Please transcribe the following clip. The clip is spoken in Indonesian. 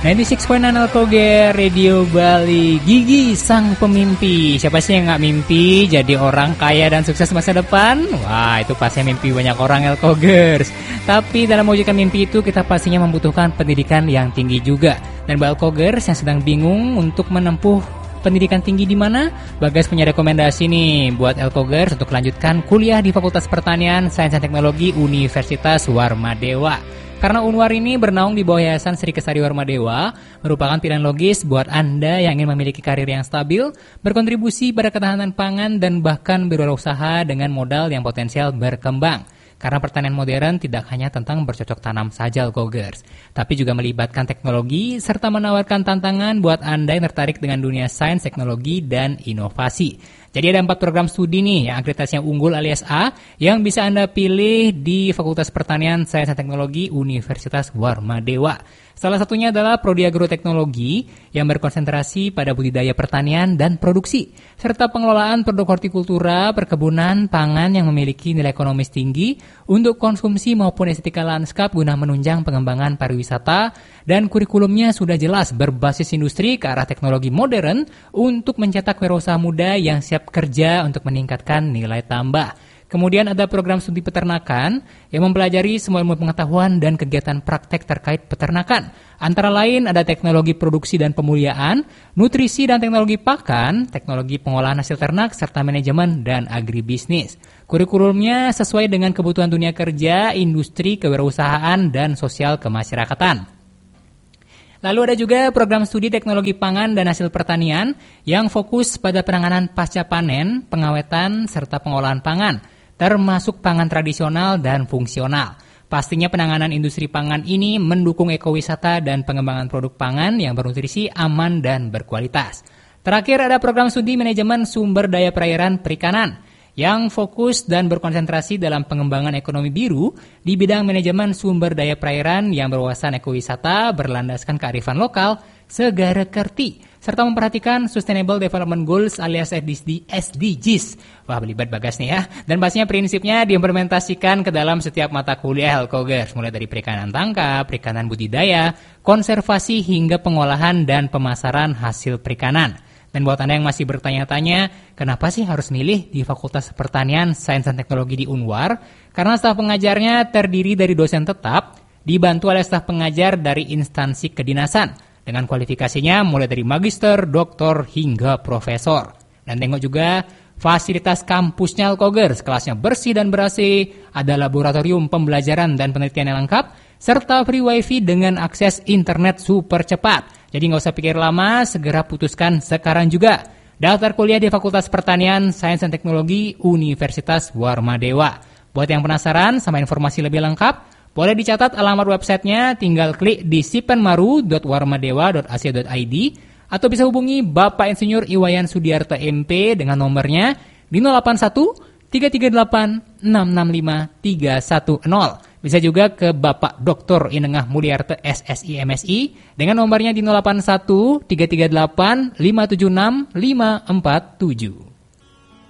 96.9 Alkoger Radio Bali. Gigi sang pemimpi. Siapa sih yang gak mimpi jadi orang kaya dan sukses masa depan? Wah, itu pasti mimpi banyak orang Alkogers. Tapi dalam mewujudkan mimpi itu kita pastinya membutuhkan pendidikan yang tinggi juga. Dan buat Alkogers yang sedang bingung untuk menempuh pendidikan tinggi di mana? Bagas punya rekomendasi nih buat Alkogers untuk melanjutkan kuliah di Fakultas Pertanian, Sains dan Teknologi Universitas Warmadewa. Karena Unwar ini bernaung di bawah Yayasan Sri Kesari Warmadewa, merupakan pilihan logis buat Anda yang ingin memiliki karir yang stabil, berkontribusi pada ketahanan pangan, dan bahkan berwirausaha dengan modal yang potensial berkembang. Karena pertanian modern tidak hanya tentang bercocok tanam saja, Alkogers, tapi juga melibatkan teknologi serta menawarkan tantangan buat Anda yang tertarik dengan dunia sains, teknologi, dan inovasi. Jadi ada 4 program studi nih yang akreditasinya unggul alias A yang bisa Anda pilih di Fakultas Pertanian, Sains dan Teknologi Universitas Warmadewa. Salah satunya adalah Prodi Agroteknologi yang berkonsentrasi pada budidaya pertanian dan produksi, serta pengelolaan produk hortikultura, perkebunan, pangan yang memiliki nilai ekonomis tinggi untuk konsumsi maupun estetika lanskap guna menunjang pengembangan pariwisata, dan kurikulumnya sudah jelas berbasis industri ke arah teknologi modern untuk mencetak wirausaha muda yang siap kerja untuk meningkatkan nilai tambah. Kemudian ada program studi peternakan yang mempelajari semua ilmu pengetahuan dan kegiatan praktek terkait peternakan. Antara lain ada teknologi produksi dan pemuliaan, nutrisi dan teknologi pakan, teknologi pengolahan hasil ternak, serta manajemen dan agribisnis. Kurikulumnya sesuai dengan kebutuhan dunia kerja, industri, kewirausahaan, dan sosial kemasyarakatan. Lalu ada juga program studi teknologi pangan dan hasil pertanian yang fokus pada penanganan pasca panen, pengawetan, serta pengolahan pangan, termasuk pangan tradisional dan fungsional. Pastinya penanganan industri pangan ini mendukung ekowisata dan pengembangan produk pangan yang bernutrisi, aman, dan berkualitas. Terakhir ada program studi manajemen sumber daya perairan perikanan yang fokus dan berkonsentrasi dalam pengembangan ekonomi biru di bidang manajemen sumber daya perairan yang berwawasan ekowisata berlandaskan kearifan lokal, segara kerti, serta memperhatikan Sustainable Development Goals alias SDGs. Wah, belibet Bagas nih ya. Dan pastinya prinsipnya diimplementasikan ke dalam setiap mata kuliah Alkogers, mulai dari perikanan tangkap, perikanan budidaya, konservasi hingga pengolahan dan pemasaran hasil perikanan. Dan buat Anda yang masih bertanya-tanya, kenapa sih harus milih di Fakultas Pertanian, Sains dan Teknologi di Unwar? Karena staf pengajarnya terdiri dari dosen tetap, dibantu oleh staf pengajar dari instansi kedinasan, dengan kualifikasinya mulai dari magister, doktor, hingga profesor. Dan tengok juga fasilitas kampusnya Alkogers, kelasnya bersih dan ber-AC, ada laboratorium pembelajaran dan penelitian yang lengkap, serta free wifi dengan akses internet super cepat. Jadi nggak usah pikir lama, segera putuskan sekarang juga. Daftar kuliah di Fakultas Pertanian, Sains dan Teknologi Universitas Warmadewa. Buat yang penasaran sama informasi lebih lengkap, boleh dicatat alamat websitenya, tinggal klik di sipenmaru.warmadewa.ac.id atau bisa hubungi Bapak Insinyur Iwayan Sudiarto MP dengan nomornya di 081 338 665 310. Bisa juga ke Bapak Dr. Inengah Mulyarto SSI MSI dengan nomornya di 081 338 576 547.